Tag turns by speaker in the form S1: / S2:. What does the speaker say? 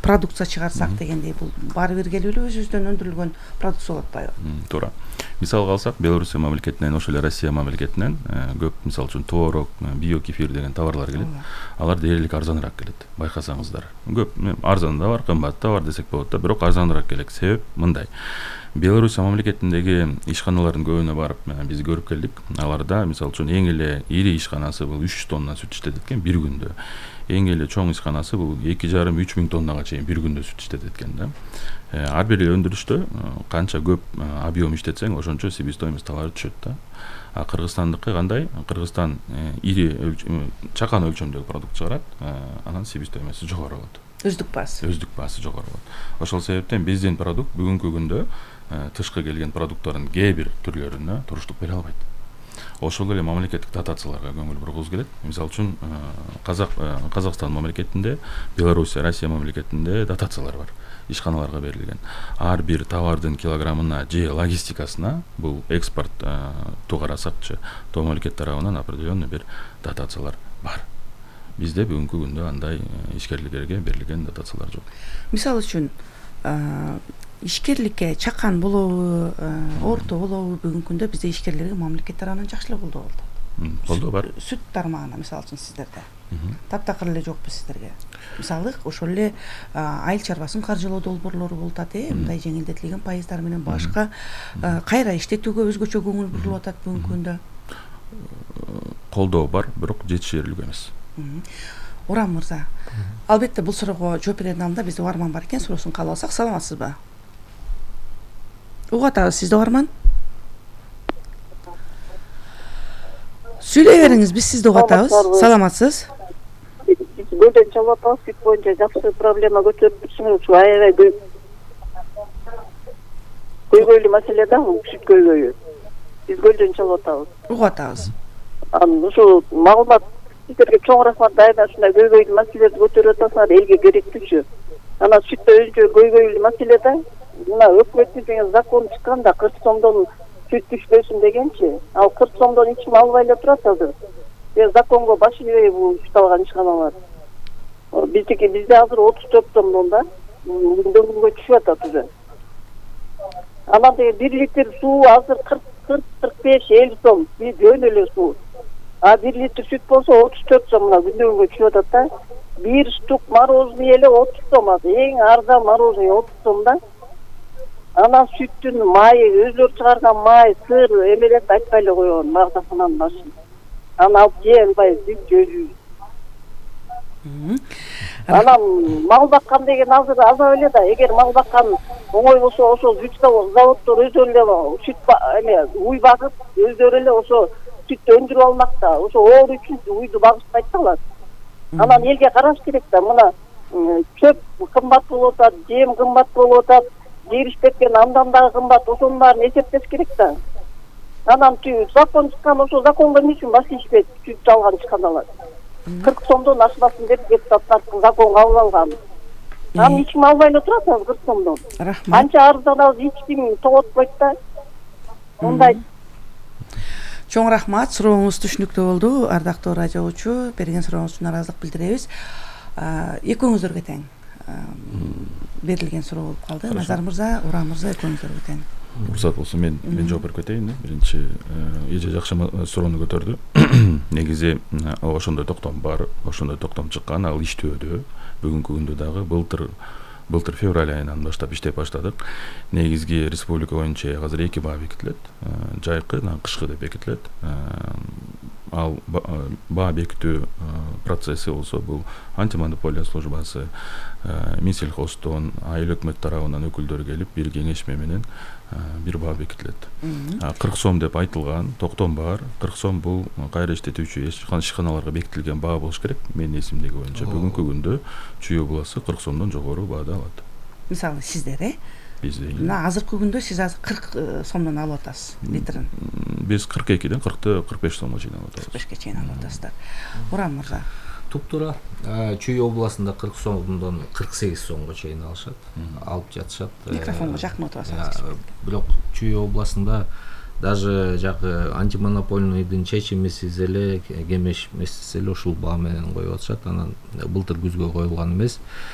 S1: продукция чыгарсак дегендей, бул баары бир келип эле өзүбүздөн өндүрүлгөн продукция болуп атпайбы?
S2: Туура. Мисалга алсак, Белоруссия мамлекетинен, ошол эле Россия мамлекетинен көп, мисалы үчүн творог, биокефир деген товарлар келет. Алар дээрлик арзаныраак келет. Байкасаңыздар. Көп арзаны да бар, кымбаты да бар десек болот да, бирок арзаныраак келет. Себеп мындай. Белоруссия мамлекетиндеги ишканалардын көбүнө барып биз көрүп келдик. Аларда, мисалы үчүн, эң эле ири ишканасы бул 300 тонна сүт иштетет экен бир күндө. Эң эле чоң ишканасы бул 2,5-3 миң тоннага чейин бир күндө сүт иштетет экен да. Ар бир өндүрүштө канча көп объем иштетсең, ошончо себестоимость товары түшөт да. Кыргызстандыкы кандай? Кыргызстан ири чакан өлчөмдөгү продукт чыгарат, анан себестоимости жогору болот.
S1: Өздүк баасы
S2: жогору болот. Ошол себептен биздин продукт бүгүнкү күндө тышкы келген продукттардын кээ бир түрлөрүнө туруштук бере албайт. Ошол эле мамлекеттик дотацияларга көңүл бургубуз келет. Мисалы үчүн, Казакстан мамлекетинде, Белоруссия, Россия мамлекетинде дотациялар бар. Ишканаларга берилген. Ар бир товардын килограммына же логистикасына, бул экспорт тугарасакчы, то мамлекет тарабынан определенный бир дотациялар бар. Бизде бүгүнкү күндө андай ишкерлерге берилген дотациялар жок.
S1: Мисалы үчүн, ишкерликке чакан болобу, орто болобу, бүгүнкү күндө бизде ишкерлерге мамлекет тарабынан жакшылык колдоо болду.
S2: Колдоо бар.
S1: Сүт тармагына, мисалы үчүн сиздерде. Таптакыр эле жокпу сиздерге. Мисалы, ошол эле айыл чарбасын каржылоо долбоорлору болуп атат, мындай жеңилдетилген пайыздар менен башка кайра иштетүүгө өзгөчө көңүл бурулуп атат бүгүнкү күндө.
S2: Колдоо бар, бирок жетишерлик эмес.
S1: Урам мырза, албетте бул суроого жооп берердин алдында бизде угарман бар экен, суроосун кабыл алсак. Саламатсызбы? Угуп атабыз сизди, угарман. Сүйлөй бериңиз, биз сизди угуп атабыз. Саламатсыз?
S3: Гөлдөн чалып атабыз, сүт боюнча жакшы проблема көтөрүп турсуңуз, ушу аябай көйгөйлүү маселе да, бул сүт көйгөйү. Биз гөлдөн чалып атабыз.
S1: Угуп атабыз.
S3: Анан ушу маалымат сиздерге чоң рахмат, дайыма ушундай көйгөйлүү маселелерди көтөрүп атасыңар, элге керектүүчү. Анан сүттө өзүнчө көйгөйлүү маселе да. Мына өкмөттүн деген закон чыкканда 40 сомдон сүт түшпөсүн дегенчи. Ал 40 сомдон эч ким албай эле турат азыр. Законго баш ийбей бул сүт алган ишканалар. Бизде азыр 34 сомдон да. Күндөн күнгө түшүп атат уже. Анан деген 1 литр суу азыр 40-45-50 сом. Биз жөн эле суу. А 1 литр сүт болсо 34 сом, мына күндөн күнгө түшүп атат да. Бир штук мороженое эле 30 сом, эң арзан мороженое 30 сом да. Анан сүттүн майы, өзлөр чыгарган май, сыр, эмелерди айтпай эле койгон, магдасынан башын. Анан алып жей албайбыз, бүт жөөбүз. Анан мал баккан деген азыр азап эле да. Эгер мал баккан оңой болсо, ошол бүт заводдор өздөрү эле сүт уй багып, өздөрү эле ошо сүттү өндүрүп алмак да. Ошо оор үчүн уйду багышпайт да алар. Анан элге караш керек да. Мына чөп кымбат болуп атат, жем кымбат болуп атат, жер кеткен андан дагы кымбат, ошонун баарын эсептеш керек да. Анан закон чыккан, ошол законго эмне үчүн баш ийишпейт сүт алган ишканалар. 40 сомдон ашпасын деп депутаттар закон кабыл алган. Анан эч ким албай эле турат, 40 сомдон.
S1: Рахмат.
S3: Анча арзанабыз, эч ким тоготпойт да. Мындай.
S1: Чоң рахмат, сурооңуз түшүнүктүү болду. Ардактуу радио угуучу, берген сурооңуз үчүн ыраазылык билдиребиз. Экөөңүздөргө тең берилген суроо болуп калды. Назар мырза, Урам мырза, экөөңүздөргө тең.
S2: Уруксат болсо мен жооп берип кетейин. Биринчи эже жакшы суроону көтөрдү. Негизи ошондой токтом бар, ошондой токтом чыккан, ал иштөөдө. Бүгүнкү күндө дагы былтыр февраль айынан баштап иштеп баштадык. Негизги республика боюнча азыр 2 баа бекитилет. Жайкы, кышкы деп бекитилет. Ал баа бекитүү процесси болсо бул антимонополия службасы, Минсельхоздон, айыл өкмөт тарабынан өкүлдөр келип бир кеңешме менен бир баа бекитилет. 40 сом деп айтылган, токтом бар. 40 сом бул кайра иштетүүчү ишканаларга бекитилген баа болуш керек. Менин эсимдеги боюнча бүгүнкү күндө чүй обласы 40 сомдон жогору баада алат.
S1: Мисалы сиздер,
S2: Бизде.
S1: Мына азыркы күндө сиз азыр 40 сомдон алып атасыз литрин.
S2: Биз 42ден 40-45 сомго чейин алып атабыз.
S1: 45ке чейин алып атасыздар. Урам мырза.
S4: Туптура Чүй областында 40 сомдон 48 сомго чейин алышат, алып жатышат.
S1: Микрофонго жакын отурасыңыз.
S4: Бирок Чүй областында даже жагы антимонопольныйдын чечимисиз эле, кеңешмесиз эле ушул баа менен коюп атышат. Анан былтыр күзгө коюлган эмес.